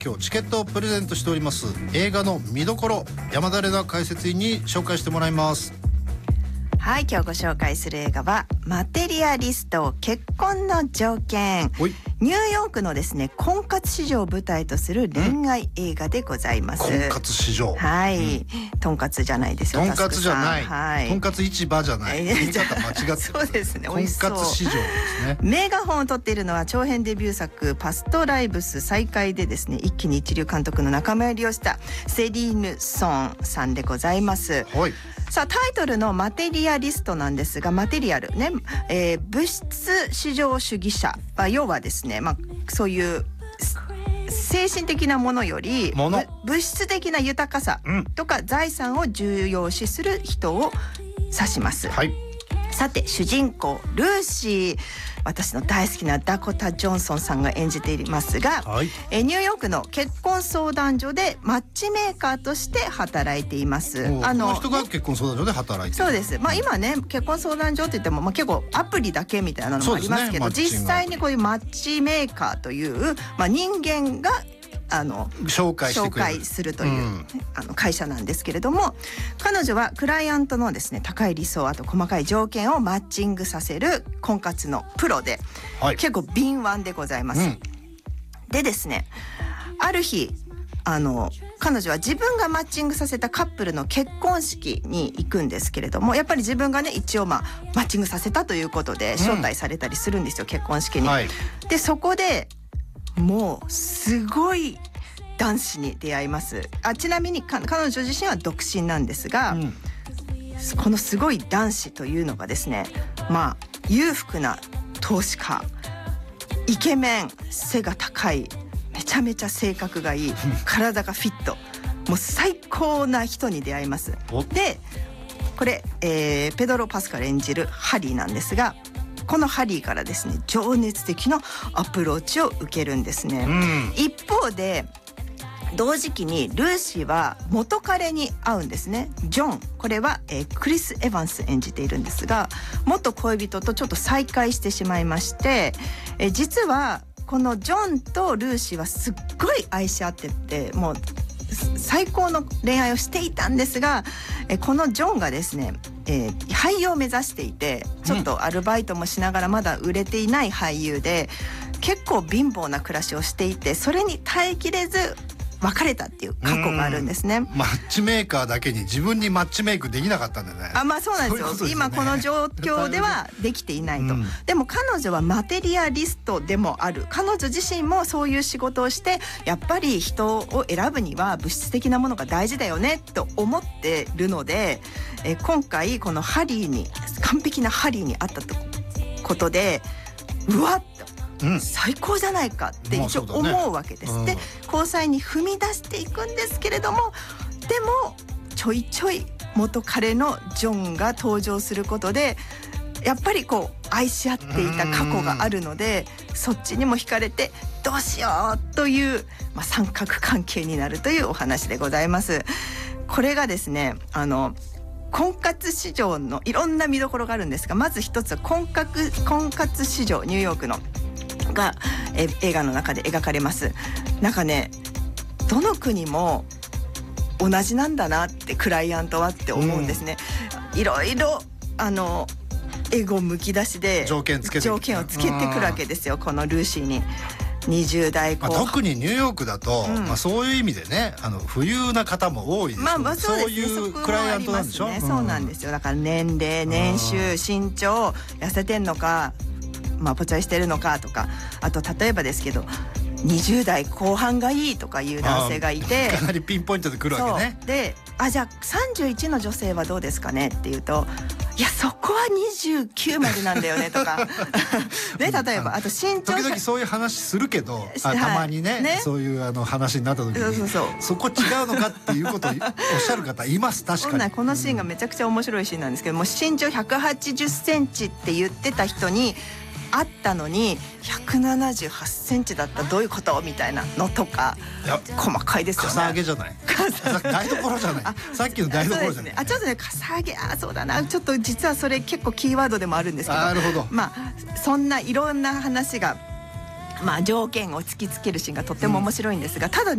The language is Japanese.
今日チケットをプレゼントしております映画の見どころ、山田玲奈解説員に紹介してもらいます。 はい、今日ご紹介する映画はマテリアリスト、結婚の条件。ニューヨークのですね、婚活市場を舞台とする恋愛映画でございます。 婚活市場、 はい、とんかつじゃないですよ。 とんかつじゃない、 はい、 とんかつ市場じゃない、言い方間違ってる。 そうですね、 婚活市場ですね。 名画本を撮っているのは長編デビュー作パストライブス再開でですね、一気に一流監督の仲間入りをしたセリーヌ・ソンさんでございます。 はい。 さあ、タイトルのマテリアリストなんですが、マテリアルね、物質至上主義者、要はですね、そういう精神的なものより物質的な豊かさとか財産を重要視する人を指します。はい。さて、主人公ルーシー、私の大好きなダコタ・ジョンソンさんが演じていますが、はい、ニューヨークの結婚相談所でマッチメーカーとして働いています。 この人が結婚相談所で働いている。 そうです。今ね、結婚相談所って言っても、結構アプリだけみたいなのもありますけど、実際にこういうマッチメーカーという、人間が紹介するという、会社なんですけれども、彼女はクライアントのですね、高い理想、あと細かい条件をマッチングさせる婚活のプロで、はい、結構敏腕でございます。でですね、ある日彼女は自分がマッチングさせたカップルの結婚式に行くんですけれども、やっぱり自分がね、一応マッチングさせたということで招待されたりするんですよ、結婚式に。はい、でそこでもうすごい男子に出会います。ちなみに彼女自身は独身なんですが、このすごい男子というのがですね、裕福な投資家、イケメン、背が高い、めちゃめちゃ性格がいい、体がフィット、もう最高な人に出会います。でこれ、ペドロ・パスカル演じるハリーなんですが、このハリーからですね、情熱的なアプローチを受けるんですね。一方で同時期にルーシーは元彼に会うんですね。ジョン、これは、クリス・エヴァンス演じているんですが、元恋人とちょっと再会してしまいまして、実はこのジョンとルーシーはすっごい愛し合ってて、もう最高の恋愛をしていたんですが、このジョンがですね、俳優を目指していて、ちょっとアルバイトもしながらまだ売れていない俳優で、結構貧乏な暮らしをしていて、それに耐えきれず別れたっていう過去があるんですね。 マッチメーカーだけに自分にマッチメイクできなかったんだよね。 そうなんですよ。ですね、今この状況ではできていないと。でも彼女はマテリアリストでもある。彼女自身もそういう仕事をして、やっぱり人を選ぶには物質的なものが大事だよねと思ってるので、今回このハリーに、完璧なハリーに会ったことで、うわっ最高じゃないかって一応思うわけです。で、交際に踏み出していくんですけれども、でもちょいちょい元彼のジョンが登場することで、やっぱりこう愛し合っていた過去があるので、そっちにも惹かれてどうしようという、三角関係になるというお話でございます。これがですね、婚活市場のいろんな見どころがあるんですが、まず一つは婚活市場、ニューヨークのが映画の中で描かれます。なんかね、どの国も同じなんだなって、クライアントはって思うんですね。いろいろエゴむき出しで条件をつけてくるわけですよ、このルーシーに。20代後半、 特にニューヨークだと、そういう意味でね、富裕な方も多いですよね。そういうクライアントなんでしょ。 そうなんですよ。だから年齢、年収、身長、痩せてんのか、ぽちゃいしてるのかとか、あと例えばですけど、20代後半がいいとかいう男性がいて、 かなりピンポイントで来るわけね。 で、じゃあ31の女性はどうですかねっていうと、いやそこは29までなんだよねとかで、例えばあと身長、 時々そういう話するけど、たまにね、そういう話になった時にそこ違うのかっていうことをおっしゃる方います。確かにこのシーンがめちゃくちゃ面白いシーンなんですけども、身長180センチって言ってた人に会ったのに178センチだった、どういうことみたいなのとか、細かいですよね。 かさ上げじゃない台所じゃないさっきの台所じゃない。 ちょっとね、かさ上げ、そうだな、ちょっと実はそれ結構キーワードでもあるんですけど、 なるほど。 そんないろんな話がまあ条件を突きつけるシーンがとっても面白いんですが、ただ